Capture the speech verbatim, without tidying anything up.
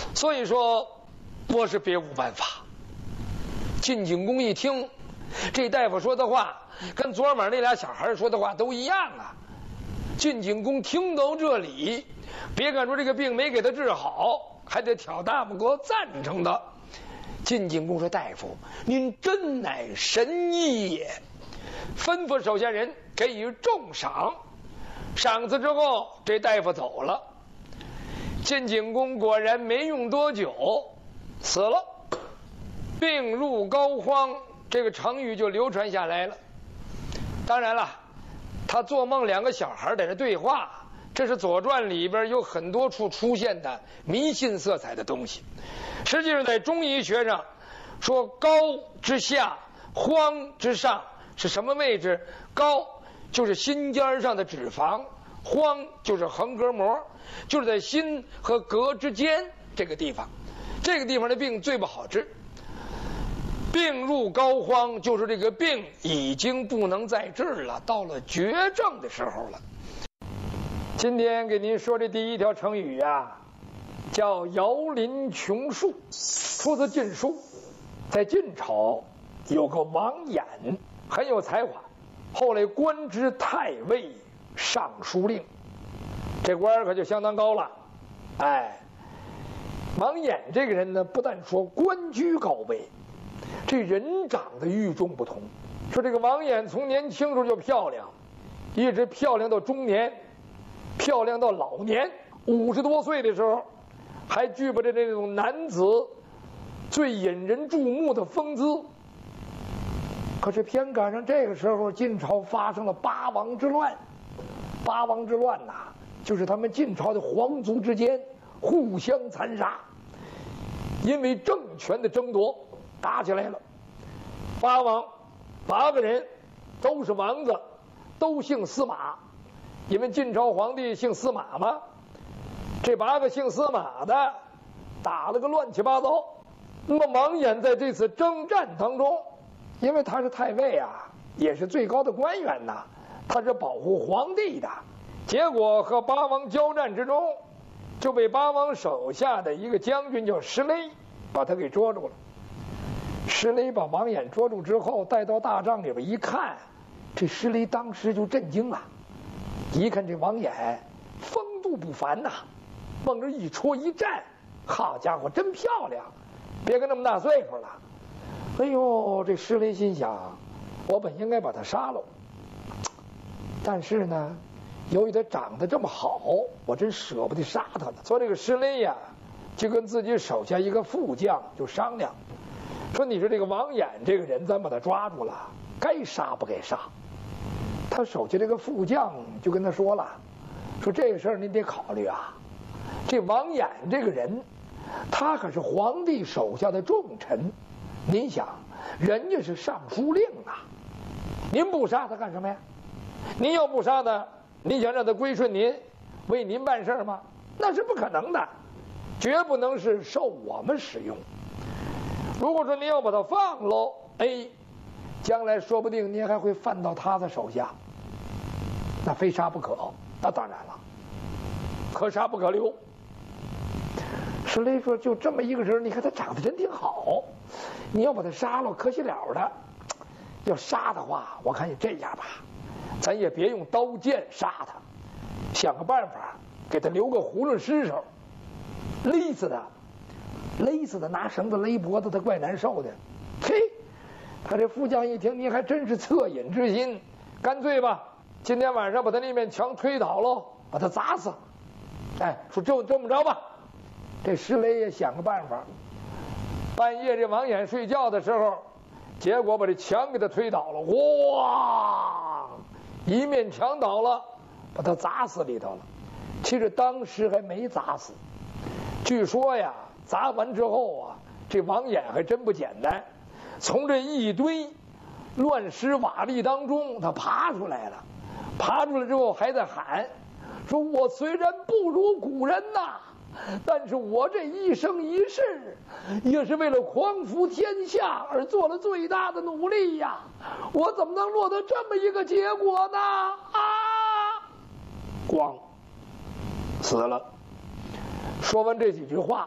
所以说，我是别无办法。晋景公一听，这大夫说的话跟昨晚那俩小孩说的话都一样啊。晋景公听到这里，别看说这个病没给他治好，还得挑大拇哥赞成他。晋景公说：“大夫，您真乃神医也！”吩咐手下人给予重赏。赏赐之后，这大夫走了。晋景公果然没用多久死了。病入膏肓这个成语就流传下来了。当然了，他做梦两个小孩在那对话，这是《左传》里边有很多处出现的迷信色彩的东西。实际上在中医学上说，膏之下，肓之上是什么位置？膏就是心尖上的脂肪，肓就是横膈膜，就是在心和膈之间这个地方。这个地方的病最不好治。病入膏肓，就是这个病已经不能再治了，到了绝症的时候了。今天给您说这第一条成语啊，叫摇铃琼树，出自《晋书》。在晋朝有个王衍，很有才华，后来官至太尉、尚书令，这官可就相当高了。哎，王衍这个人呢，不但说官居高位，这人长得与众不同。说这个王衍从年轻时候就漂亮，一直漂亮到中年，漂亮到老年，五十多岁的时候，还具备着这种男子最引人注目的风姿。可是偏赶上这个时候，晋朝发生了八王之乱。八王之乱呐、啊，就是他们晋朝的皇族之间互相残杀，因为政权的争夺打起来了。八王八个人都是王子，都姓司马，因为晋朝皇帝姓司马嘛。这八个姓司马的打了个乱七八糟。那么王衍在这次征战当中，因为他是太尉啊，也是最高的官员呐、啊，他是保护皇帝的。结果和八王交战之中，就被八王手下的一个将军叫石勒把他给捉住了。石勒把王衍捉住之后，带到大帐里边一看，这石勒当时就震惊了。一看这王衍风度不凡呐、啊，往这一戳一站，好家伙，真漂亮！别跟那么大岁数了。哎呦，这石勒心想，我本应该把他杀了，但是呢，由于他长得这么好，我真舍不得杀他了。所以这个石勒呀，就跟自己手下一个副将就商量，说你说这个王衍这个人，咱把他抓住了，该杀不该杀。他手下这个副将就跟他说了，说这个事儿你得考虑啊，这王衍这个人，他可是皇帝手下的重臣，您想，人家是尚书令啊，您不杀他干什么呀？您要不杀他，您想让他归顺您，为您办事吗？那是不可能的，绝不能是受我们使用。如果说您要把他放喽，哎，将来说不定您还会犯到他的手下，那非杀不可。那当然了，可杀不可留。石勒说：“就这么一个人，你看他长得真挺好，你要把他杀了，可惜了的。要杀的话，我看也这样吧，咱也别用刀剑杀他，想个办法给他留个囫囵尸首，勒死他，勒死他，拿绳子勒脖子，他怪难受的。嘿，他这副将一听，你还真是恻隐之心，干脆吧，今天晚上把他那面墙推倒喽，把他砸死。哎，说就这么着吧。”这石勒也想个办法，半夜这王衍睡觉的时候，结果把这墙给他推倒了，哇，一面墙倒了，把他砸死里头了。其实当时还没砸死，据说呀，砸完之后啊，这王衍还真不简单，从这一堆乱石瓦砾当中他爬出来了，爬出来之后还在喊，说我虽然不如古人呐，但是我这一生一世也是为了匡扶天下而做了最大的努力呀，我怎么能落得这么一个结果呢？啊，咣，死了。说完这几句话，